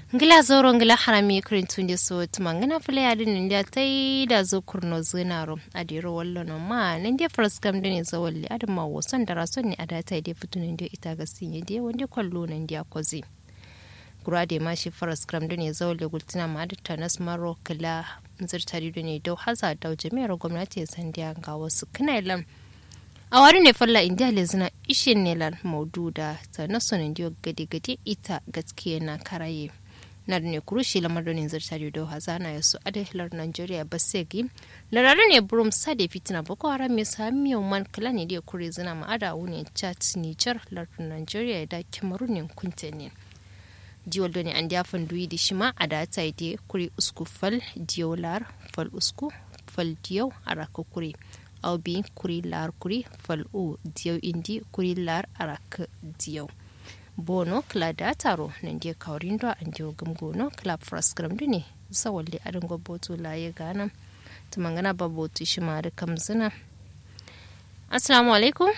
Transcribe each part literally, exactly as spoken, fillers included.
Ngila zoro ngila harami krin tunde so tumangana fule adin india tai da zo kurno zinaro adiro wallo no ma ndia first kam dane zo walli adin ma wosan da rason ne ada tai de fitunin da ita ga sinye de wanda kwallo nan dia kozi gurade ma shi first kam dane zo walli gultina ma da tanas maro kala zirtari dane do haza da jami'ar gwamnati sandiya ga wasu kinailan a wari ne falla india lezina ishin ne lan maududa ta nasonin diyo gade-gade ita gaskiya na karaye na da ne kurushi lamarin zartari do hazana ya su adahilar nigeria basegi larare ne burum sade fitina boko haram mai sami yau man kala ne da kure zina ma'ada wuni chat niger lardin nigeria da cameroon kunte ne diwol do ne an dafan duyi da shima a da ta yi kuri usku fal diyolar fal usku fal diyau a raka kure au bi kuri lar kuri fal u diyo indi kuri lar arak diyo bono kla da taro nan dia kaurindo an dio gamgono club frasgram dune sawalle adin goboto laye gana tumangana babotu shima da kamzina assalamu alaikum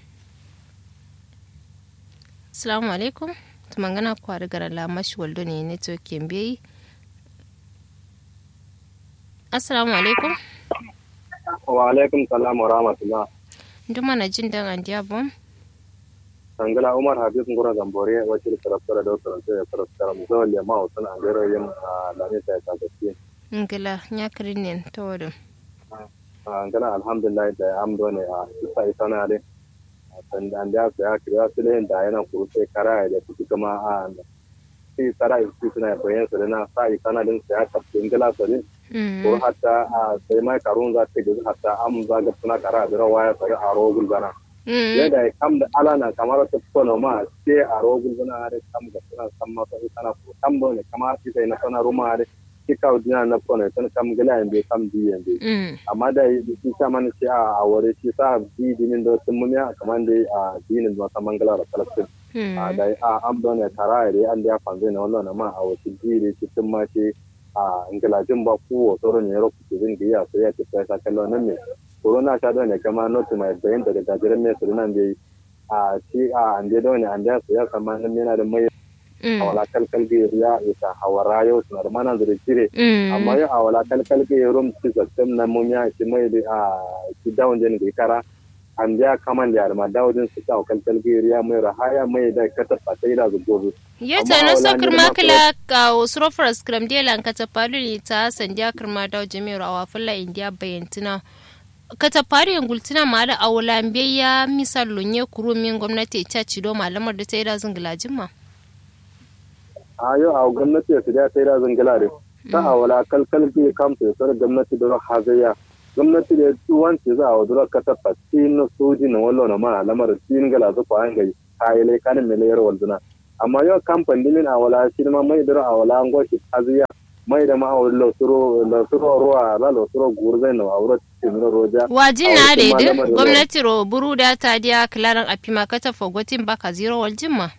assalamu alaikum tumangana kwari gara la mashi waldo ne network kembe assalamu alaikum wa alaikum salam wa rahmatullah nduma na jin dan andiya bom Angela Umar Habib Ngora Gambore wakil karafara da wasu ya karafara musamman da ma'a wasu an gara yin lamisa ya kagaske. Angela ya kirin ne ta wadda. Angela alhamdulillah da ya amdo ne a isa isa na ne. An da ya kira su ne da yana kuru sai kara da kuka kama a sai kara su suna bayan su na sa isa na din sai ya kafin Angela su ne. Ko hatta sai mai karun za ta gaji hatta am za ga suna kara da rawa ya tsari a rogul gana. Yadda ya kam da alana kamar ta kono ma sai a rogul gana da kam da suna san masa isa na ko kam ne kamar shi sai na sana ruma da shi kawo dina na kono sai kam gila yan bai kam di yan bai amma da shi ta man sai a wore shi sa bi dinin da sun mumiya kamar da a dinin da saman gala da kalafin a da a am don ya tara da an da ya fanzo ne wannan ma a wasu jiri cikin ma shi a ingilajin ba kuwa tsoron ne ro ku zin giya sai ya tafi sa kallon nan ne corona ta dole kama not mai bayan daga dajiran mai sunan bai a ci a ande dole an da su ya kama nan yana da mai awala kalkal ge ya isa hawara yau suna da mana zure cire amma yau awala kalkal ge rum ci system na mun ya ci mai da a ci down din ge kara an da kaman da ma dawudin su ta kalkal ge ya mai rahaya mai da kata fatai da gobe yata no sokar makala ka usro fras kram de lan kata palu ta sandiya kirma dawo jami'ar awafalla india bayantina kata fari yangultina ma da awula ya misal lunye kurumin gwamnati ta ci do malamar da ta yi razin gilajin ma ayo a gwamnati ta da ta yi razin gilare ta awula kalkal bi kamta sai gwamnati da hazaya gwamnati da tuwan ce za a wadura kata fatin soji na wallo na ma lamar tin gala zu kwa ngai kayele kanin miliyar walzuna amma yau kamfani din awula shi ma mai da awula ngoshi hazaya mai da ma'awar lausuro ruwa la lausuro gurzai na wawar cikin roja wajin na daidai gwamnati ro buru da ta diya kilaran afima kata fogotin baka zero waljin ma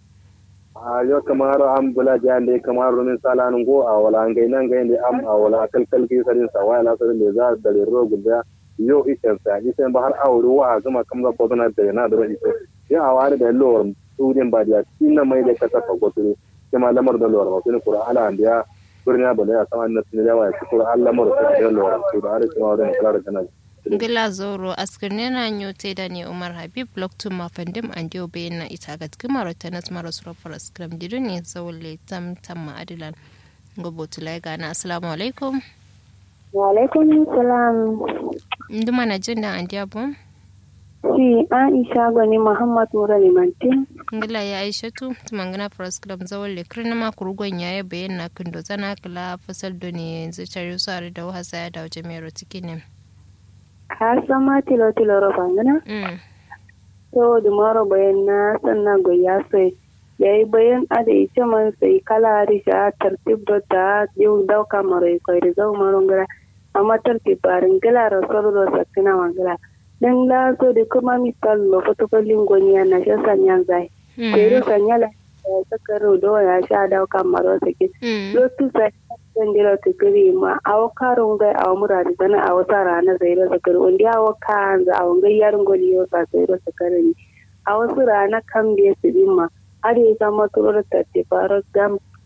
a yau kamar an bula jiya da kamar rumin salanin go a wala an gainan gain da am a wala kalkal ke sarin sa waya lasarin da za da rero guda yau isan sa isan ba har aure wa zama kamar bodana da yana da ita ya awari da lor tudin ba da tinna mai da kata fogotin kuma lamar da lor ba sai qur'ana da ya birni ba da ya sama na sun yawa ya fito Allah mara ta da lura to da har kuma da kula da kana gila zoro askirne na nyote da ne Umar Habib block to mafandim an dio bayan na ita ga kuma rotanat mara surafar askram didu ne zawle tam tam adilan gobotu lai gana assalamu alaikum wa alaikum salam nduma na jinda an dia bom si Aisha gani Muhammad Mura Limantin ngila ya Aisha tu tumangana Press Club zawale krina ma kurugon yaye bayan na kindo zana kala fasal doni zai sare da wasa ya dawo jami'ar tikinin ka sama tilo tilo ro bangana mm to dumaro bayan na sannan goya sai yayi bayan ada ita man sai kala risha tartib do ta yu daw kamare ko ri zaw marongara amma tartib barin gala rasulullah sakina wangala dan la so de kuma misal lo fotokolin gonya na sha sanyan zai pero sanyala sakaro do ya sha daw kamaro sake lo tu sai sandira tukuri ma aw karunga aw muradi dana aw sarana zaira sakar undi aw kan za aw ngayar ngoliyo sa zaira sakarin aw surana kam de sidimma ade sama turata te faro gam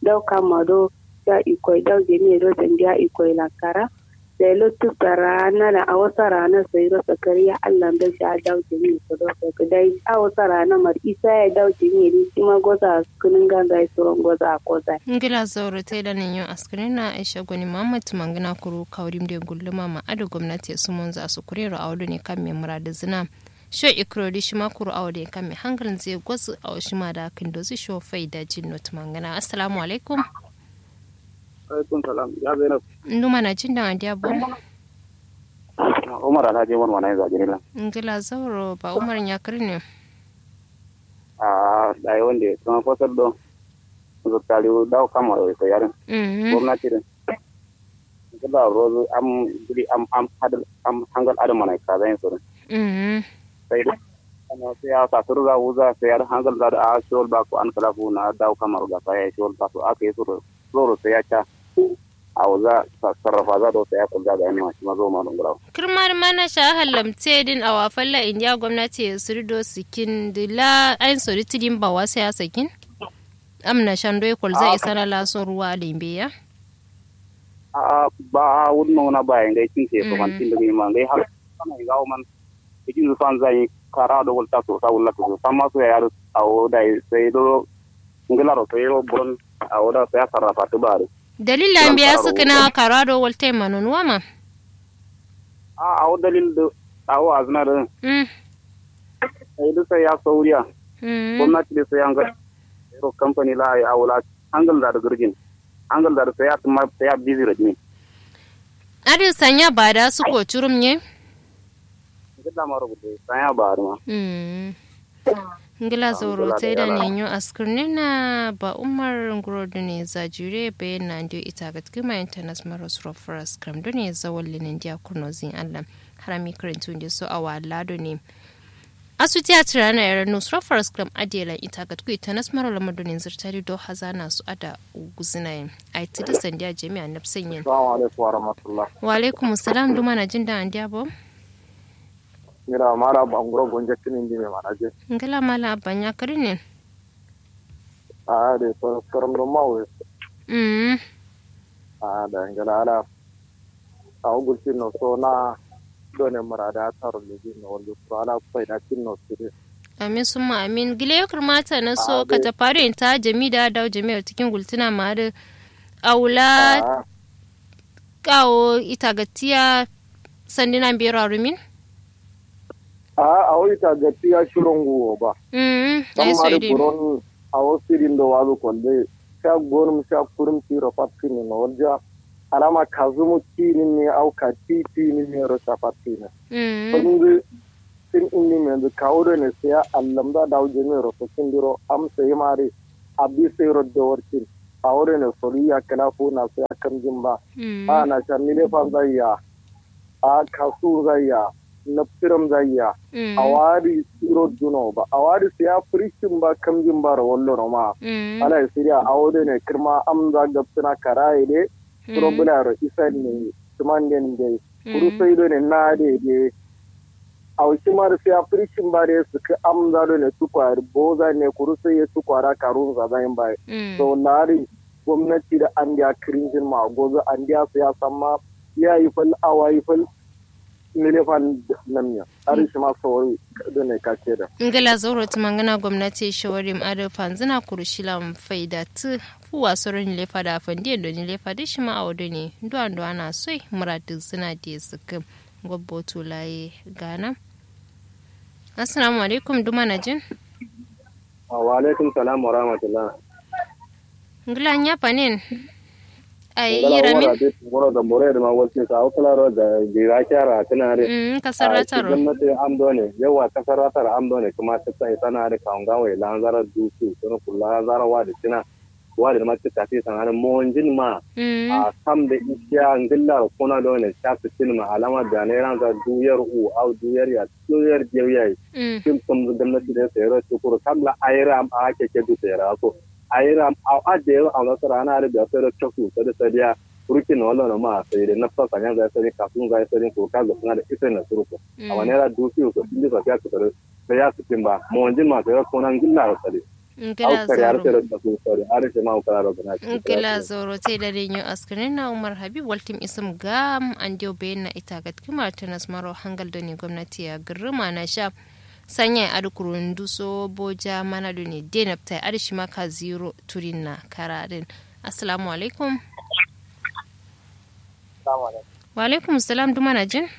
dauka mado ya ikoi dau jini ro sandiya ikoi lankara da lutu sarana da a wasa rana sai ro sakariya Allah da sha dau jini ko do ka dai a wasa rana mar isa ya dau jini ri kuma goza kunin ganga so goza ko zai ngila zoro tai da nan yau askrina Aisha Gwani Muhammad mangana kuru kaurim da gulluma ma adu gwamnati su mun za su kurero a ne kan me murada zina sho ikrodi shi makuru a wadda kan mai hankalin zai gwazu a wasu ma da kan dozi sho faida jin not mangana. Assalamu alaikum. Alaikum salam. Ya Zainab. Nduma na jin da wanda bu. Umar Alhaji Umar mana yanzu ajirila. Ngila zauro ba Umar ya karne. Ah, dai wanda kuma fasar do. Zo tali dawo kama da yaran. Mhm. Gwamnati din. Kada rozo am gidi am am hadal am hangal adam mana ka zai so. Mhm. Sai da ana sai ya sa turga uza sai ya hangal da a shol ba ko an kala fu na dawo kama ga sai shol ba to aka yi so zoro sai ya ta a uza sarrafa za do sai ya kula ga ne ma zo ma don gurawa. Kirmar mana sha halamce din a wafalla indiya gwamnati ya surido sikin dila ayin sori tidin ba wasa ya sakin. Amna shando kol zai isara laso ruwa limbiya. A ba wunno na bayan dai kin ke to man tin da man dai har kana ga man ikin fan zai kara da volta to sa wulla to sama so ya awo dai sai do ngila ro sai ro bon awo da sai sarrafa to bare dalilan biya suka na kara da volta manun wama a awo dalil do awo azna da mm sai do sai ya sauriya mm gwamnati da sai an ga ro company la ya awla angal da gurgin angal da sai ya kuma sai ya busy rajmi adi sanya bada su ko churum ne ngila maro bude sanya bar ma mm ngila zoro tai da nenyo askurina ba Umar Ngorodo ne zajire bayana ndio ita ga kuma international reference cram do ne zawallin India kunozin Allah harami karantu ndio so awalado ne asuti a tirana yar nusra first cram adela ita ga ku international lamadonin zirtari do hazana su ada guzinayin ai tidi sandiya jami'a nafsanyin. Assalamu alaikum wa rahmatullah. Wa alaikum assalam duma na jin da andiya bo mira mara bangro gonje tinin dime manaje ngala mala abanya karine a de so karam do mawe mm a da ngala ala a ugulti no so na done marada taro le no wondu ala faida tinno sire amin summa amin gile kurmata na so ka ta fare ta jamida da jami'ar cikin gultuna ma da aula kawo ita gatiya sandina biyar rumin a a ita gatiya shirongu ba mm ai so idi kuron a wasirin do wazo konde sha gorum sha kurum tiro patkini no wajja alama kazumu kini ne au ka titi ne ro sha patkini mm bungu tin inni men da kawo ne sai allam da dawo jemi ro sokin diro am sai mari abi sai ro do warkin awore ne soriya kala ko na sai kan jimba a na shamile fa zayya a kasu zayya na firam zayya awari siro duno ba awari sai afrishin ba kan jimba ro wallo no ma ala siriya awore ne kirma am za gabtuna karaye ne suro bularo isan ne tumangen de kuru sai do ne na de de awshi mar sai afrishin ba de su ka am za do ne tukwar boza ne kuru sai ya tukwara karun za zayin ba so nari gwamnati da an ya kirinjin ma gozo an ya su ya samma ya yi fal awa yi fal milifan namya arishi ma sauri da ne kake da ngala zoro tumangana gwamnati shawarim ada fanzina kurushila faida tu fuwa soron lefa da fandi do ni lefa da shi ma awodo ne ndo ando ana soi muradu suna da suka gobboto laye gana assalamu alaikum duma najin wa alaikum salam wa rahmatullah ngila nya panen ai yiramin goro da more da ma wace ka okala da jira kyara tana re mm kasarata ro gwamnati amdo ne yawa kasarata amdo ne kuma ta sai tana da kaunga wai lanzara dusu tana kula zara wa da tana wa da ma ta tafi sanan monjin ma a sam da isya ngilla kuna do ne ta fitin ma alama da ne ran da duyar u au duyar ya duyar jewiya kin kum gwamnati da sai ro tukuru kabla ayra am a ke ke du sai ra ko ayra a ade a wasu rana da sai ro tuku da sadiya rukin wannan ma sai da nafsa sanya da sai kafin ga sai ko ka ga suna da isa na suruko a wani ra dusu ko inda sa ya tsare sai ya fitin ba monjin ma sai ko nan gilla sai ngila kare har zoro sai da su sori har sai ma kala ro kana ngila zoro te da renyo askrin na Umar Habib waltim isum gam an dio na ita gat kuma tanas maro hangal doni gwamnati ya girma na sha sanya adukurun duso boja mana doni denapta adishi maka zero turin na karadin. Assalamu alaikum. Assalamu alaikum. Wa alaikum salam duma na jin?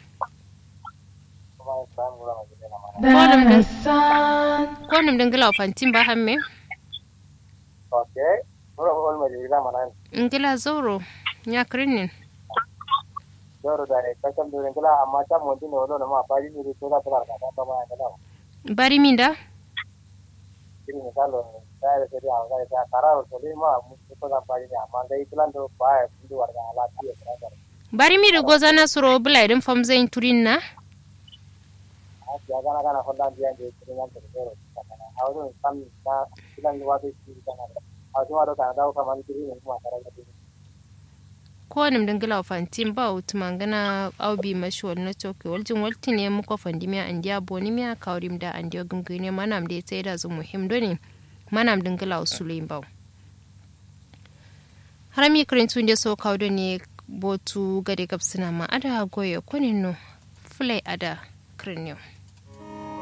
Kwanum dangila fantin ba hamme? Okay. Mura ko olma jira mana. Ngila zoro nya krinin. Zoro da ne kakan dole ngila amma ta mo dine wodo ma fari ni to da tara ka ta ma ngila. Bari minda? Kiri ne kalo da da da ga ta kara to le ma mu to da fari ni amma dai plan do ba ndu warga ala ti ta. Bari mi rugo zana suro bula idan fam zain turin na? Ya gana gana honda dia de turin an to zoro. Audo kam ta plan wa de ti kana. Audo wa da da ka man tiri ne ma tara da. Ko nim dangila fantin ba utman gana aubi mashi wal na toke waljin walti ne muko fandimiya andiya boni miya kawrim da andiyo gungune manam de sai da zu muhim doni manam dangila usulein ba. Harami kirintu ne so kawdo ne botu gade gabsina ma ada goyo kunino fulai ada kirinyo.